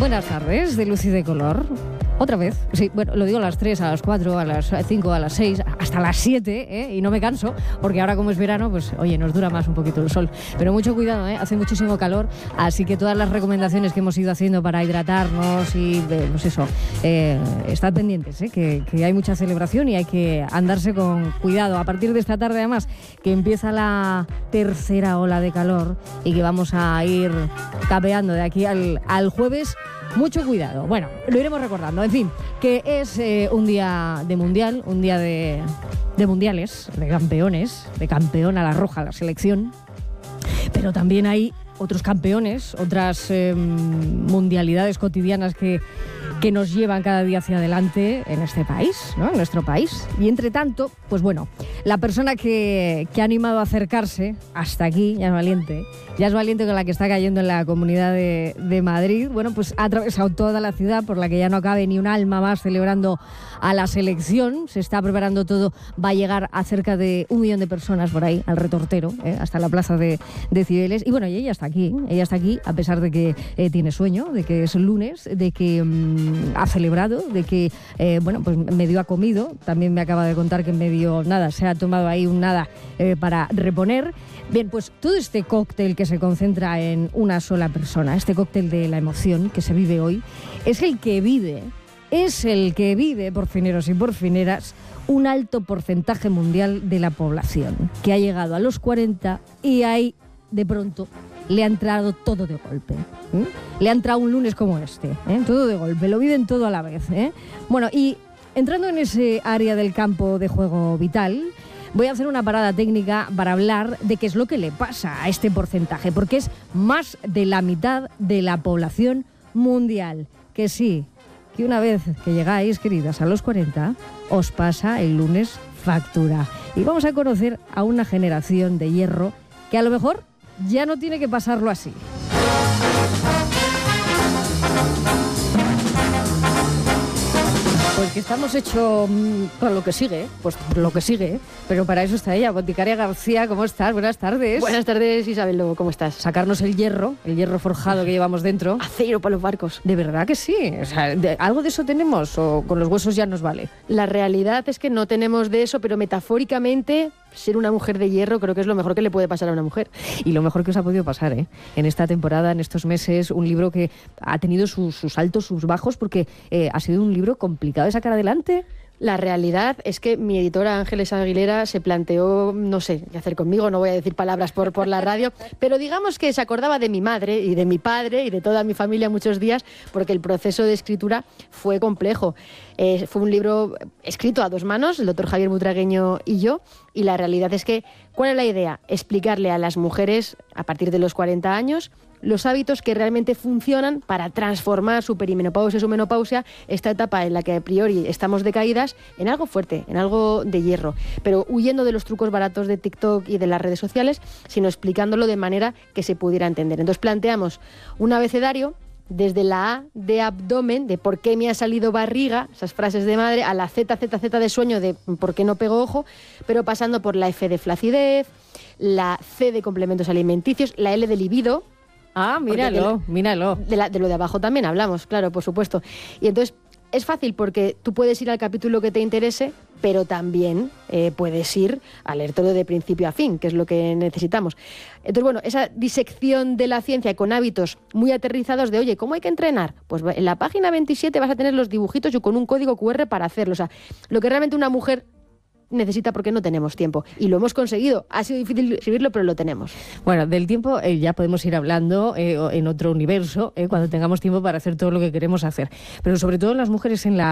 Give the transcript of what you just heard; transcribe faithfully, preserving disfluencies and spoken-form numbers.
Buenas tardes, de luz y de color. Otra vez, sí, bueno, lo digo a las tres, a las cuatro, a las cinco, a las seis, hasta las siete, ¿eh? Y no me canso, porque ahora como es verano, pues oye, nos dura más un poquito el sol. Pero mucho cuidado, ¿eh? Hace muchísimo calor, así que todas las recomendaciones que hemos ido haciendo para hidratarnos y, eh, pues eso, eh, estad pendientes, ¿eh? Que, que hay mucha celebración y hay que andarse con cuidado. A partir de esta tarde, además, que empieza la tercera ola de calor y que vamos a ir capeando de aquí al, al jueves. Mucho cuidado. Bueno, lo iremos recordando. En fin, que es eh, un día de mundial, un día de, de mundiales, de campeones, de campeón a la roja, la selección. Pero también hay otros campeones, otras eh, mundialidades cotidianas que, que nos llevan cada día hacia adelante en este país, ¿no? En nuestro país. Y entre tanto, pues bueno, la persona que, que ha animado a acercarse hasta aquí, ya es valiente, ya es valiente con la que está cayendo en la Comunidad de, de Madrid. Bueno, pues ha atravesado toda la ciudad por la que ya no cabe ni un alma más celebrando a la selección. Se está preparando todo, va a llegar a cerca de un millón de personas por ahí, al retortero, ¿eh? Hasta la plaza de, de Cibeles. Y bueno, y ella está aquí, ¿eh? Ella está aquí a pesar de que eh, tiene sueño, de que es el lunes, de que mmm, ha celebrado, de que, eh, bueno, pues medio ha comido. También me acaba de contar que medio, nada, se ha tomado ahí un nada eh, para reponer. Bien, pues todo este cóctel que se concentra en una sola persona, este cóctel de la emoción que se vive hoy, es el que vive, es el que vive, por fineros y por fineras, un alto porcentaje mundial de la población, que ha llegado a los cuarenta y ahí, de pronto, le ha entrado todo de golpe. ¿eh? Le ha entrado un lunes como este, ¿eh? Todo de golpe, lo viven todo a la vez. ¿eh? Bueno, y entrando en ese área del campo de juego vital, voy a hacer una parada técnica para hablar de qué es lo que le pasa a este porcentaje, porque es más de la mitad de la población mundial. Que sí, que una vez que llegáis, queridas, a los cuarenta, os pasa el lunes factura. Y vamos a conocer a una generación de hierro que a lo mejor ya no tiene que pasarlo así. Pues que estamos hechos mmm, para lo que sigue, pues lo que sigue, pero para eso está ella. Boticaria García, ¿cómo estás? Buenas tardes. Buenas tardes, Isabel Lobo, ¿cómo estás? Sacarnos el hierro, el hierro forjado que llevamos dentro. Acero para los barcos. ¿De verdad que sí? O sea, ¿de, ¿algo de eso tenemos o con los huesos ya nos vale? La realidad es que no tenemos de eso, pero metafóricamente, ser una mujer de hierro creo que es lo mejor que le puede pasar a una mujer. Y lo mejor que os ha podido pasar, ¿eh? En esta temporada, en estos meses, un libro que ha tenido sus, sus altos, sus bajos, porque eh, ha sido un libro complicado de sacar adelante. La realidad es que mi editora Ángeles Aguilera se planteó, no sé qué hacer conmigo, no voy a decir palabras por, por la radio, pero digamos que se acordaba de mi madre y de mi padre y de toda mi familia muchos días, porque el proceso de escritura fue complejo. Eh, fue un libro escrito a dos manos, el doctor Javier Butragueño y yo, y la realidad es que, ¿cuál es la idea? Explicarle a las mujeres a partir de los cuarenta años los hábitos que realmente funcionan para transformar su perimenopausia, su menopausia, esta etapa en la que a priori estamos decaídas, en algo fuerte, en algo de hierro, pero huyendo de los trucos baratos de TikTok y de las redes sociales, sino explicándolo de manera que se pudiera entender. Entonces planteamos un abecedario desde la A de abdomen, de por qué me ha salido barriga, esas frases de madre, a la Z, Z, Z de sueño, de por qué no pego ojo, pero pasando por la F de flacidez, la C de complementos alimenticios, la L de libido. Ah, míralo, de, míralo. De, la, de lo de abajo también hablamos, claro, por supuesto. Y entonces es fácil porque tú puedes ir al capítulo que te interese, pero también eh, puedes ir a leer todo de principio a fin, que es lo que necesitamos. Entonces, bueno, esa disección de la ciencia con hábitos muy aterrizados de, oye, ¿cómo hay que entrenar? Pues en la página veintisiete vas a tener los dibujitos y con un código cu erre para hacerlo. O sea, lo que realmente una mujer necesita porque no tenemos tiempo. Y lo hemos conseguido. Ha sido difícil escribirlo, pero lo tenemos. Bueno, del tiempo eh, ya podemos ir hablando eh, en otro universo, eh, cuando tengamos tiempo para hacer todo lo que queremos hacer. Pero sobre todo las mujeres en la